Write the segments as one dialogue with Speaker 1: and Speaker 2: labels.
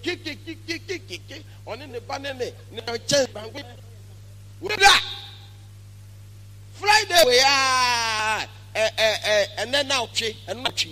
Speaker 1: kiki on in the banane Friday we are and then now and not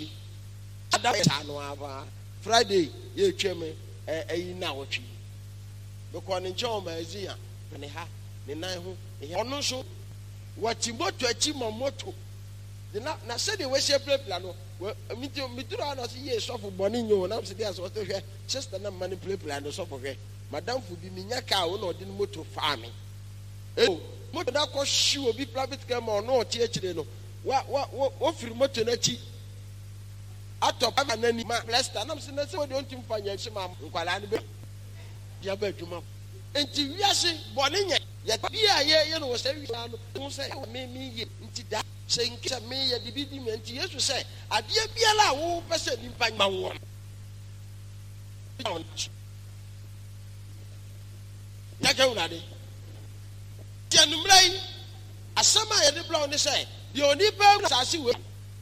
Speaker 1: Friday you cheme now because in John Mazia and ha the nine who so what Timoto Chimomoto the na said they were share plan. Well, me too, I not see a soft boninho, and I'm saying, as was there, just a money play plan or soft okay. Madame would be Minyaka or didn't move to farming. Oh, motor that cost shoe will be private come or no, THD. What free motor nechi? I top and then my blessed, and I'm saying, that's what don't you find your mum, Kuala Yabet. And Tiviasi, Boninha, yet be a year, you know, don't say, me, that. Saying, me a dividend, yes, to say, I dear be allowed, person in Pine Mountain. Nagonadi. Janumlay, a summer at the brown say, the only person I see with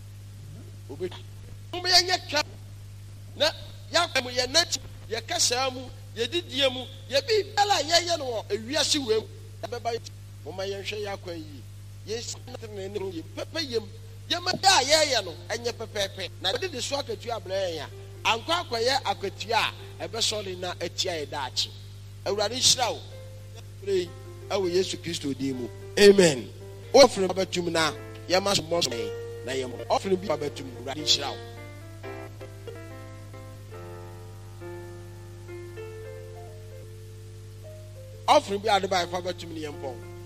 Speaker 1: Umayaka. Yakum, your net, your Cassamu, your Didiamu, your be Bella Yayan or a Yassi will. Umayan Shayakwe. Yes, Pepper yam, Yamada, Yano, and your pepe. Now, did the swag at your blaya, and Quaquaya, Aquatia, a Bessolina, a Tia Dachi. A radish slow. Pray, I will yes to Christo Demo. Amen. Offering about you now, Yamas Mosme, I am offering about you, radish slow. Offering be out by 5 million pounds.